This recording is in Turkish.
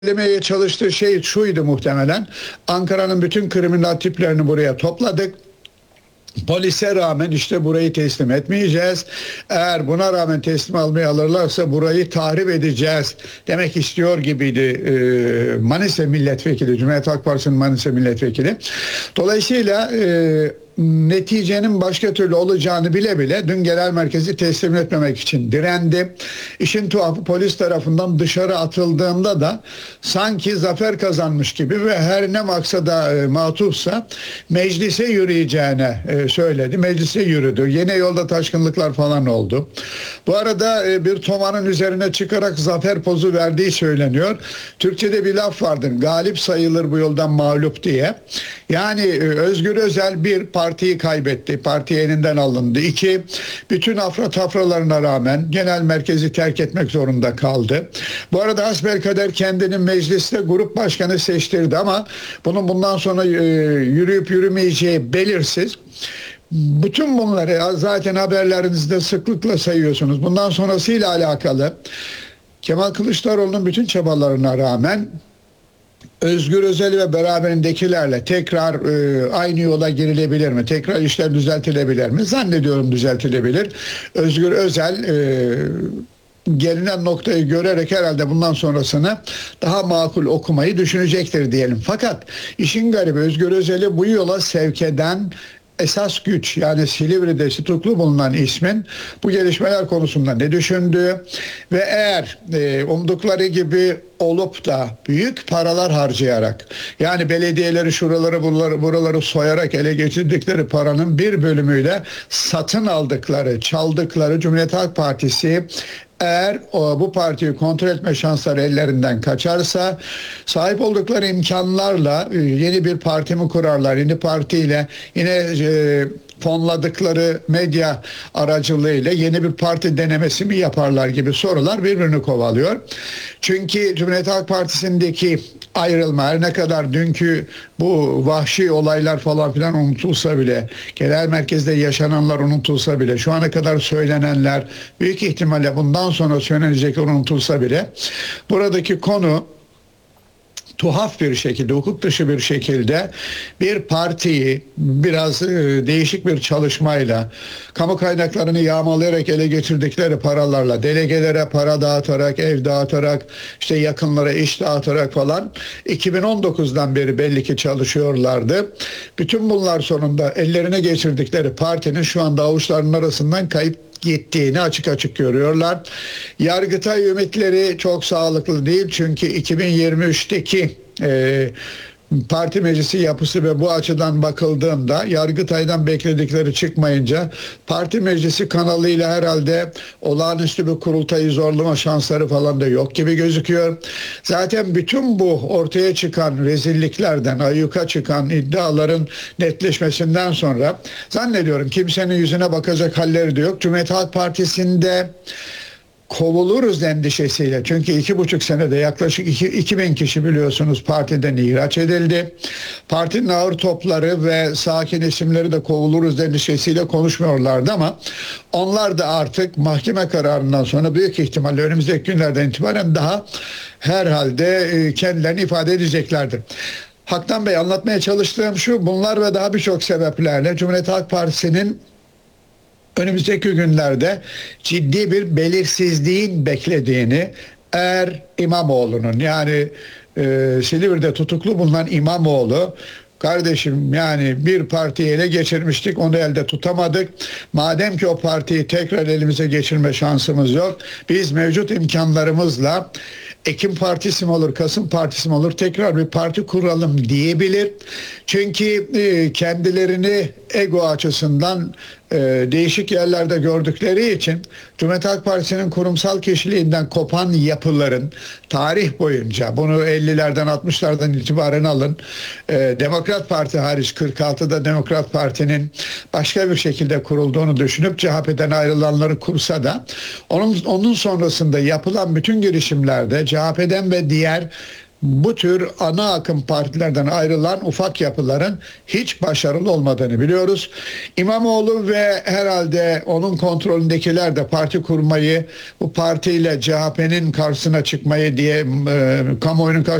Demeye çalıştığı şey şuydu muhtemelen. Ankara'nın bütün kriminal tiplerini buraya topladık. Polise rağmen işte burayı teslim etmeyeceğiz. Eğer buna rağmen teslim almayı alırlarsa burayı tahrip edeceğiz demek istiyor gibiydi Manisa milletvekili, Cumhuriyet Halk Partisi'nin Manisa milletvekili. Dolayısıyla neticenin başka türlü olacağını bile bile dün genel merkezi teslim etmemek için direndi. İşin tuhafı polis tarafından dışarı atıldığında da sanki zafer kazanmış gibi ve her ne maksada matufsa meclise yürüyeceğine söyledi. Meclise yürüdü. Yine yolda taşkınlıklar falan oldu. Bu arada bir tomanın üzerine çıkarak zafer pozu verdiği söyleniyor. Türkçe'de bir laf vardır. Galip sayılır bu yoldan mağlup diye. Yani Özgür Özel bir partiyi kaybetti. Parti elinden alındı. İki, bütün afra-tafralarına rağmen genel merkezi terk etmek zorunda kaldı. Bu arada hasbelkader kendini mecliste grup başkanı seçtirdi ama bunun bundan sonra yürüyüp yürümeyeceği belirsiz. Bütün bunları zaten haberlerinizde sıklıkla sayıyorsunuz. Bundan sonrasıyla alakalı Kemal Kılıçdaroğlu'nun bütün çabalarına rağmen Özgür Özel ve beraberindekilerle tekrar aynı yola girilebilir mi? Tekrar işler düzeltilebilir mi? Zannediyorum düzeltilebilir. Özgür Özel gelinen noktayı görerek herhalde bundan sonrasını daha makul okumayı düşünecektir diyelim. Fakat işin garibi Özgür Özel'i bu yola sevk eden esas güç, yani Silivri'de tutuklu bulunan ismin bu gelişmeler konusunda ne düşündüğü ve eğer umdukları gibi olup da büyük paralar harcayarak, yani belediyeleri şuraları buraları soyarak ele geçirdikleri paranın bir bölümüyle satın aldıkları, çaldıkları Cumhuriyet Halk Partisi eğer bu partiyi kontrol etme şansları ellerinden kaçarsa sahip oldukları imkanlarla yeni bir parti mi kurarlar? Yeni partiyle yine fonladıkları medya aracılığıyla yeni bir parti denemesi mi yaparlar gibi sorular birbirini kovalıyor. Çünkü Cumhuriyet Halk Partisi'ndeki ayrılma, her ne kadar dünkü bu vahşi olaylar falan filan unutulsa bile, genel merkezde yaşananlar unutulsa bile, şu ana kadar söylenenler büyük ihtimalle bundan sonra söylenecekler unutulsa bile, buradaki konu tuhaf bir şekilde, hukuk dışı bir şekilde bir partiyi biraz değişik bir çalışmayla, kamu kaynaklarını yağmalayarak ele geçirdikleri paralarla, delegelere para dağıtarak, ev dağıtarak, işte yakınlara iş dağıtarak falan 2019'dan beri belli ki çalışıyorlardı. Bütün bunlar sonunda ellerine geçirdikleri partinin şu anda avuçlarının arasından kayıp gittiğini açık açık görüyorlar. Yargıtay ümitleri çok sağlıklı değil, çünkü 2023'teki parti meclisi yapısı ve bu açıdan bakıldığında Yargıtay'dan bekledikleri çıkmayınca parti meclisi kanalıyla herhalde olağanüstü bir kurultayı zorlama şansları falan da yok gibi gözüküyor. Zaten bütün bu ortaya çıkan rezilliklerden, ayyuka çıkan iddiaların netleşmesinden sonra zannediyorum kimsenin yüzüne bakacak halleri de yok. Cumhuriyet Halk Partisi'nde kovuluruz endişesiyle, çünkü 2,5 senede yaklaşık 2000 kişi biliyorsunuz partiden ihraç edildi. Partinin ağır topları ve sakin isimleri de kovuluruz endişesiyle konuşmuyorlardı ama onlar da artık mahkeme kararından sonra büyük ihtimalle önümüzdeki günlerden itibaren daha herhalde kendilerini ifade edeceklerdir. Haktan Bey, anlatmaya çalıştığım şu: bunlar ve daha birçok sebeplerle Cumhuriyet Halk Partisi'nin önümüzdeki günlerde ciddi bir belirsizliğin beklediğini, eğer İmamoğlu'nun, yani Silivri'de tutuklu bulunan İmamoğlu, kardeşim yani bir partiyi ele geçirmiştik, onu elde tutamadık. Madem ki o partiyi tekrar elimize geçirme şansımız yok, biz mevcut imkanlarımızla Ekim Partisi mi olur, Kasım Partisi mi olur, tekrar bir parti kuralım diyebilir. Çünkü kendilerini ego açısından değişik yerlerde gördükleri için Cumhuriyet Halk Partisi'nin kurumsal kişiliğinden kopan yapıların tarih boyunca, bunu 50'lerden 60'lardan itibaren alın, Demokrat Parti hariç 46'da Demokrat Parti'nin başka bir şekilde kurulduğunu düşünüp CHP'den ayrılanları kursa da onun sonrasında yapılan bütün girişimlerde CHP'den ve diğer bu tür ana akım partilerden ayrılan ufak yapıların hiç başarılı olmadığını biliyoruz. İmamoğlu ve herhalde onun kontrolündekiler de parti kurmayı, bu partiyle CHP'nin karşısına çıkmayı diye kamuoyunun karşısına